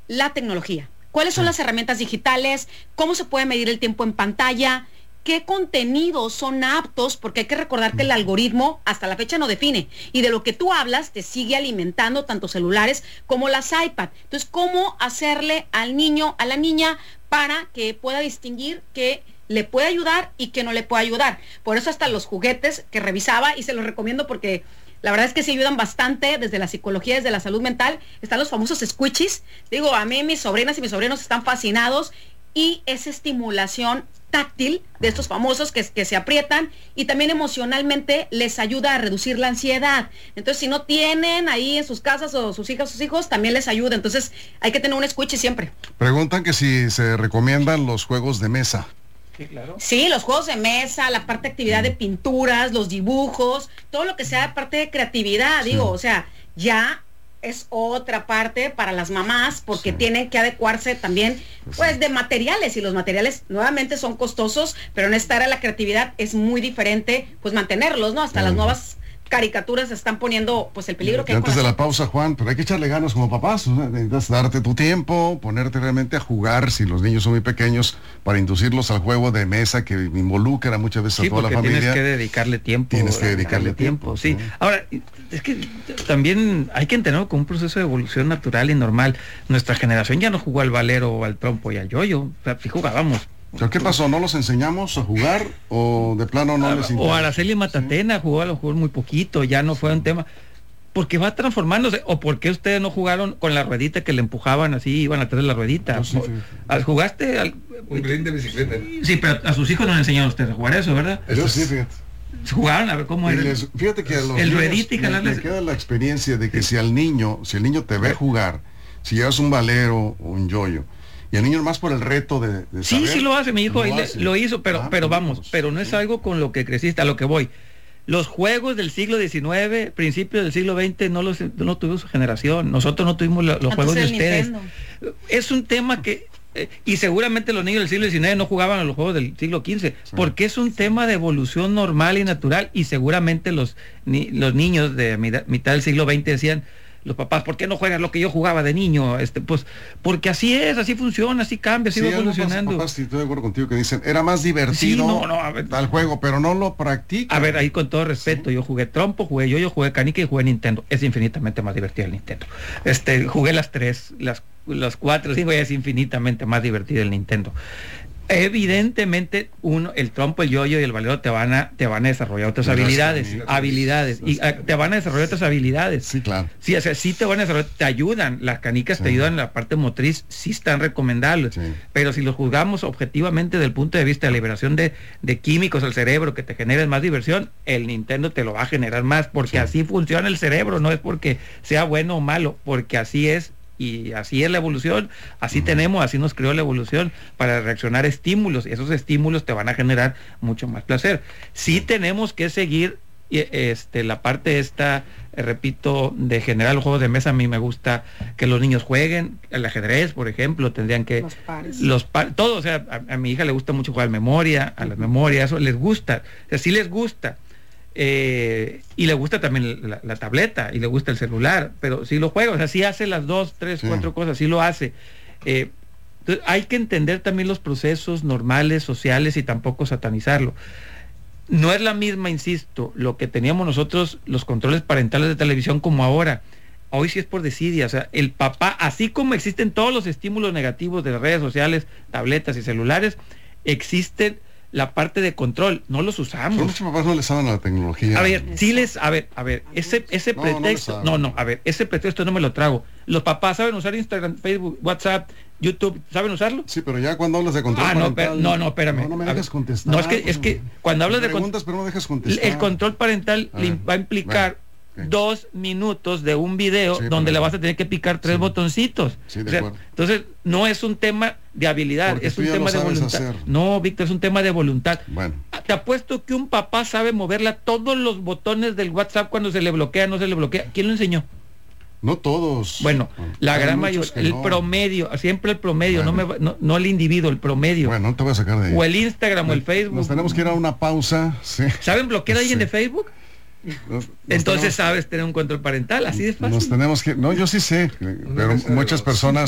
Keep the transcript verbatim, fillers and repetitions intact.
la tecnología. ¿Cuáles son las herramientas digitales? ¿Cómo se puede medir el tiempo en pantalla? ¿Qué contenidos son aptos? Porque hay que recordar que el algoritmo hasta la fecha no define. Y de lo que tú hablas te sigue alimentando tanto celulares como las iPad. Entonces, ¿cómo hacerle al niño, a la niña, para que pueda distinguir que le puede ayudar y que no le puede ayudar? Por eso hasta los juguetes que revisaba, y se los recomiendo porque la verdad es que sí ayudan bastante desde la psicología, desde la salud mental. Están los famosos squishies. Digo, a mí mis sobrinas y mis sobrinos están fascinados, y esa estimulación táctil de estos famosos que, que se aprietan, y también emocionalmente les ayuda a reducir la ansiedad. Entonces, si no tienen ahí en sus casas o sus hijas, sus hijos, también les ayuda. Entonces, hay que tener un squishy siempre. Preguntan que si se recomiendan los juegos de mesa. Sí, claro. Sí, los juegos de mesa, la parte de actividad de pinturas, los dibujos, todo lo que sea parte de creatividad, Sí. digo, o sea, ya es otra parte para las mamás, porque Sí. tienen que adecuarse también, pues, de materiales, y los materiales nuevamente son costosos, pero en esta era la creatividad es muy diferente, pues, mantenerlos, ¿no? Hasta Sí. las nuevas caricaturas están poniendo, pues, el peligro que Y hay antes con de las- la pausa, Juan, pero hay que echarle ganas como papás, ¿no? Necesitas darte tu tiempo, ponerte realmente a jugar si los niños son muy pequeños, para inducirlos al juego de mesa que involucra muchas veces Sí, a toda la porque familia. tienes que dedicarle tiempo. Tienes que a- dedicarle darle tiempo, Sí. sí. Ahora, es que también hay que entenderlo como un proceso de evolución natural y normal. Nuestra generación ya no jugó al valero o al trompo y al yoyo. O sea, sí jugábamos. ¿Pero qué pasó? ¿No los enseñamos a jugar o de plano no les O interesa? Araceli Matatena jugó a los juegos muy poquito, ya no fue un tema. Porque va transformándose. ¿O por qué ustedes no jugaron con la ruedita que le empujaban así, iban atrás de la ruedita? Yo sí, O- fíjate. al- ¿Jugaste? Al, Un ring de bicicleta. sí, pero a sus hijos no les enseñaron ustedes a jugar eso, ¿verdad? Yo sí, fíjate. Jugaron a ver cómo Y era. les- fíjate que a los El niños ruedita y les- jalarles- les queda la experiencia de que si al niño, si el niño te ve jugar, si llevas un valero o un yoyo, y el niño más por el reto de, de Sí, saber, sí lo hace, mi hijo, lo ahí le- hace. lo hizo, pero, Ah, pero pues, vamos, pues, pero no es sí. algo con lo que creciste, a lo que voy. Los juegos del siglo diecinueve, principios del siglo veinte, no los no tuvo su generación. Nosotros no tuvimos lo- los Antes juegos de del ustedes. Nintendo. Es un tema que, eh, y seguramente los niños del siglo diecinueve no jugaban a los juegos del siglo quince, Sí. porque es un tema de evolución normal y natural, y seguramente los, ni- los niños de mida- mitad del siglo veinte decían, los papás, ¿por qué no juegas lo que yo jugaba de niño? Este, pues, porque así es, así funciona, así cambia, así Sí, va hay algunos evolucionando. papás, sí, estoy de acuerdo contigo, que dicen, era más divertido Sí, no, no, a ver. tal juego, pero no lo practica. A ver, ahí con todo respeto, yo jugué trompo, jugué yo, yo jugué canica y jugué Nintendo. Es infinitamente más divertido el Nintendo. Este, jugué las tres, las, las cuatro, cinco, y es infinitamente más divertido el Nintendo. Evidentemente, uno, el trompo, el yoyo y el valero te van a, te van a desarrollar otras Las habilidades, canicas, habilidades, y las ah, te van a desarrollar otras habilidades. Sí, claro. Sí, o sea, sí te van a desarrollar, te ayudan, las canicas te Sí. ayudan en la parte motriz, sí están recomendables, Sí. pero si los juzgamos objetivamente desde el punto de vista de liberación de, de químicos al cerebro que te generen más diversión, el Nintendo te lo va a generar más, porque Sí. así funciona el cerebro, no es porque sea bueno o malo, porque así es. Y así es la evolución, así Ujú. tenemos, así nos creó la evolución para reaccionar a estímulos, y esos estímulos te van a generar mucho más placer. Sí tenemos que seguir y, este, la parte esta, eh, repito, de generar los juegos de mesa. A mí me gusta que los niños jueguen, el ajedrez, por ejemplo, tendrían que... Los pares. Los pa- todo, o sea, a, a mi hija le gusta mucho jugar memoria, a la memoria, eso les gusta, o sea, sí les gusta. Eh, y le gusta también la, la tableta y le gusta el celular, pero si lo juega, o sea, si hace las dos, tres, Sí. cuatro cosas, sí lo hace. Eh, entonces, hay que entender también los procesos normales, sociales, y tampoco satanizarlo. No es la misma, insisto, lo que teníamos nosotros, los controles parentales de televisión, como ahora. Hoy sí es por desidia, o sea, el papá, así como existen todos los estímulos negativos de las redes sociales, tabletas y celulares, existen la parte de control, no los Pero usamos. muchos papás no les saben a la tecnología. A ver, sí les, a ver, a ver, ese, ese No, no les pretexto, saben. no, no, a ver, ese pretexto no me lo trago. Los papás saben usar Instagram, Facebook, WhatsApp, YouTube, ¿saben usarlo? Sí, pero ya cuando hablas de control Ah, no, parental, pero- no, no, espérame. No, no me A dejas ver, contestar. no, es que- es que cuando hablas de con- preguntas, pero no dejas contestar. El control parental A le ver, va a implicar bueno, ok. dos minutos de un video Sí, donde pero- le vas a tener que picar tres Sí. botoncitos. Sí, de O sea, acuerdo. entonces, no es un tema de habilidad, Porque es tú un ya tema lo de sabes voluntad. hacer. No, Víctor, es un tema de voluntad. Bueno, Te apuesto que un papá sabe moverle a todos los botones del WhatsApp cuando se le bloquea, no se le bloquea. ¿Quién lo enseñó? no todos. Bueno, la hay gran muchos mayoría, que el no. promedio, siempre el promedio, Bueno. no, me, va- no, no el individuo, el promedio. Bueno, no te voy a sacar de ahí. O el Instagram o el Facebook. Nos tenemos que ir a una pausa. Sí. ¿Saben bloquear a alguien Sí. de Facebook? Nos- nos Entonces tenemos- sabes tener un control parental, así de fácil. Nos tenemos que. No, yo sí sé, pero Una mesa de muchas dos. personas